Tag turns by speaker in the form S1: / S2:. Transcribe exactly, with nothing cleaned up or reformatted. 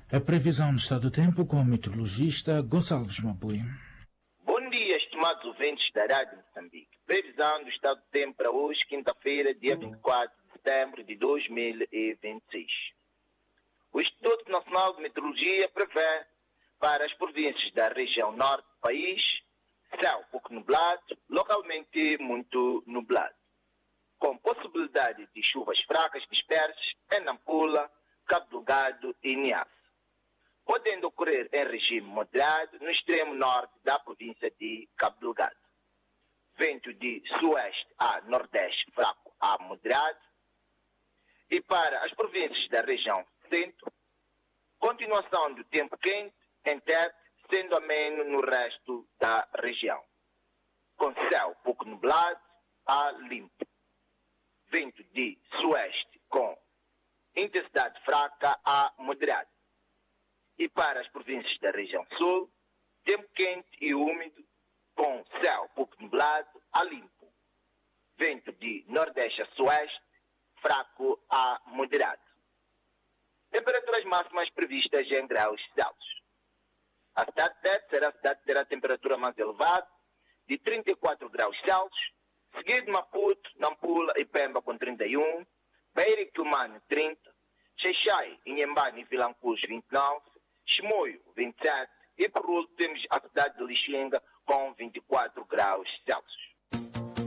S1: A previsão do estado do tempo com o meteorologista Gonçalves Mapui.
S2: Bom dia, estimados ouvintes da Rádio Moçambique. Previsão do estado do tempo para hoje, quinta-feira, dia vinte e quatro de setembro de dois mil e vinte e seis. O Instituto Nacional de Meteorologia prevê para as províncias da região norte do país céu pouco nublado, localmente muito nublado, com possibilidade de chuvas fracas dispersas em Nampula, Cabo Delgado e Niassa, podendo ocorrer em regime moderado no extremo norte da província de Cabo Delgado. Vento de sueste a nordeste fraco a moderado. E para as províncias da região centro, continuação do tempo quente em Tete, sendo ameno no resto da região, com céu pouco nublado a limpo. Vento de sueste com intensidade fraca a moderada. E para as províncias da região sul, tempo quente e úmido, com céu pouco nublado a limpo. Vento de nordeste a sueste, fraco a moderado. Temperaturas máximas previstas em graus Celsius. A cidade de Tete será a cidade que terá a temperatura mais elevada, de trinta e quatro graus Celsius, seguido de Maputo, Nampula e Pemba com trinta e um, Beira e Quilmane trinta, Xaixai, Inhambane e Vilanculos vinte e nove, Chimoio vinte e sete e por último temos a cidade de Lixinga com vinte e quatro graus Celsius.